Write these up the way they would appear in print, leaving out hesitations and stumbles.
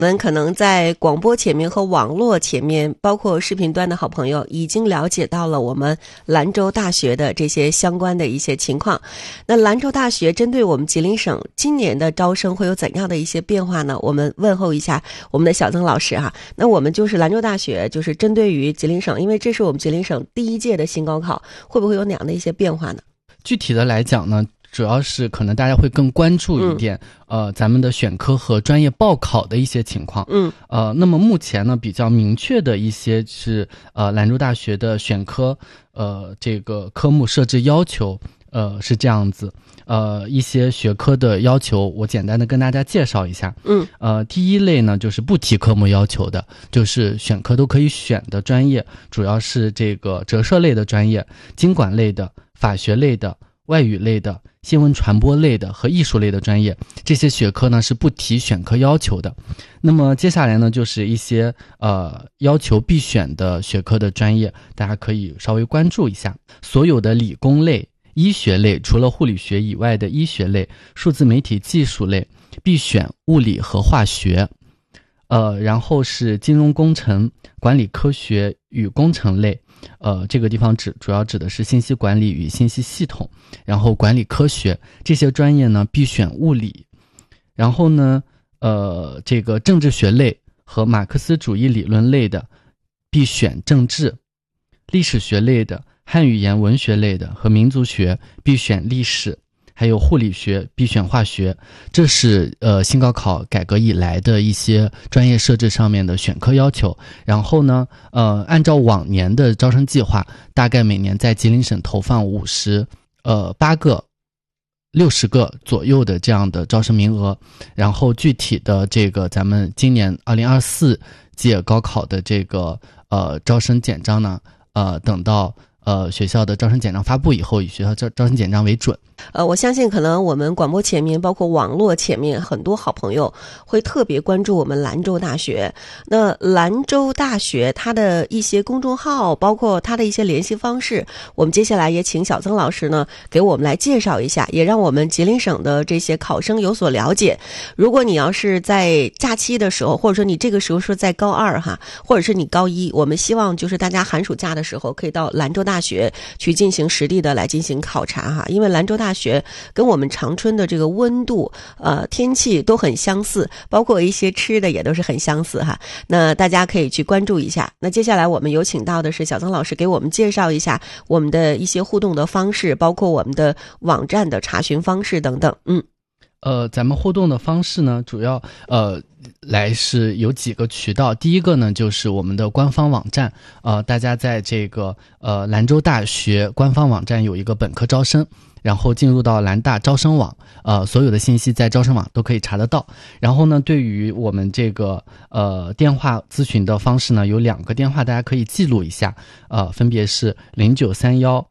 我们可能在广播前面和网络前面，包括视频端的好朋友，已经了解到了我们兰州大学的这些相关的一些情况。那兰州大学针对我们吉林省今年的招生会有怎样的一些变化呢？我们问候一下我们的小曾老师哈。那我们就是兰州大学，就是针对于吉林省，因为这是我们吉林省第一届的新高考，会不会有哪样的一些变化呢？ 具体的来讲呢，主要是可能大家会更关注一点，咱们的选科和专业报考的一些情况。那么目前呢，比较明确的一些是兰州大学的选科，这个科目设置要求，是这样子。一些学科的要求，我简单的跟大家介绍一下。第一类呢，就是不提科目要求的，就是选科都可以选的专业，主要是这个折射类的专业、经管类的、法学类的、外语类的、新闻传播类的和艺术类的专业，这些学科呢是不提选科要求的。那么接下来呢，就是一些要求必选的学科的专业，大家可以稍微关注一下。所有的理工类、医学类，除了护理学以外的医学类、数字媒体技术类，必选物理和化学。然后是金融工程、管理科学与工程类，这个地方主要指的是信息管理与信息系统，然后管理科学这些专业呢必选物理。然后呢，这个政治学类和马克思主义理论类的必选政治，历史学类的、汉语言文学类的和民族学必选历史，还有护理学必选化学。这是新高考改革以来的一些专业设置上面的选科要求。然后呢，按照往年的招生计划，大概每年在吉林省投放58个、60个左右的这样的招生名额。然后具体的这个咱们今年2024届高考的这个招生简章呢，等到学校的招生简章发布以后，以学校招生简章为准。 我相信可能我们广播前面包括网络前面很多好朋友会特别关注我们兰州大学。那兰州大学它的一些公众号，包括它的一些联系方式，我们接下来也请小曾老师呢给我们来介绍一下，也让我们吉林省的这些考生有所了解。如果你要是在假期的时候，或者说你这个时候是在高2哈，或者是你高1，我们希望就是大家寒暑假的时候可以到兰州大学去进行实地的来进行考察哈，因为兰州大学跟我们长春的这个温度天气都很相似，包括一些吃的也都是很相似哈。那大家可以去关注一下。那接下来我们有请到的是小曾老师给我们介绍一下我们的一些互动的方式，包括我们的网站的查询方式等等。 咱们互动的方式呢，主要来是有几个渠道。第一个呢，就是我们的官方网站，大家在这个兰州大学官方网站有一个本科招生，然后进入到兰大招生网，所有的信息在招生网都可以查得到。然后呢，对于我们这个电话咨询的方式呢，有2个电话大家可以记录一下，分别是0931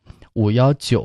519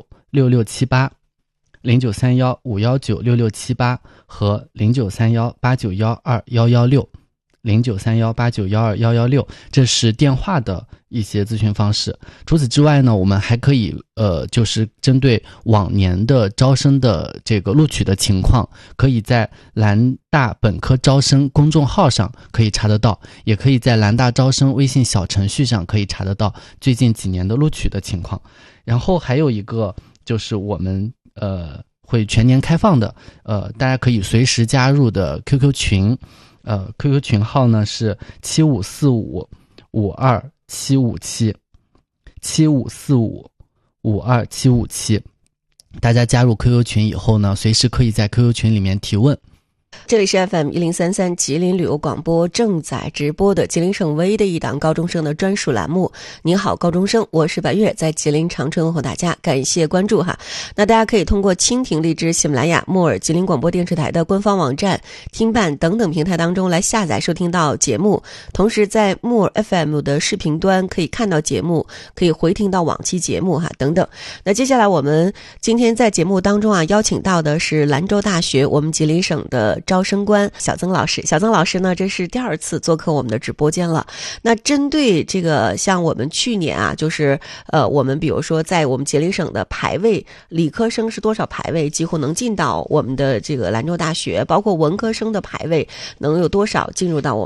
6678。0931 519 6678和0931 8912 116 0931 8912 116，这是电话的一些咨询方式。除此之外呢，我们还可以就是针对往年的招生的这个录取的情况，可以在兰大本科招生公众号上可以查得到，也可以在兰大招生微信小程序上可以查得到最近几年的录取的情况。然后还有一个就是我们会全年开放的，大家可以随时加入的 QQ 群，QQ 群号呢是7545 52757 7545 52757，大家加入 QQ 群以后呢，随时可以在 QQ 群里面提问。 这里是 FM1033 吉林旅游广播正在直播的吉林省唯一的一档高中生的专属栏目。你好高中生，我是白月，在吉林长春问候大家，感谢关注哈。那大家可以通过蜻蜓、荔枝、喜马拉雅、木耳、吉林广播电视台的官方网站、听伴等等平台当中来下载收听到节目，同时在木耳 FM 的视频端可以看到节目，可以回听到往期节目哈等等。那接下来我们今天在节目当中邀请到的是兰州大学我们吉林省的招生官小曾老师。小曾老师呢，这是第2次做客我们的直播间了。那针对这个，像我们去年啊，就是我们比如说在我们吉林省的排位，理科生是多少排位，几乎能进到我们的这个兰州大学，包括文科生的排位能有多少进入到我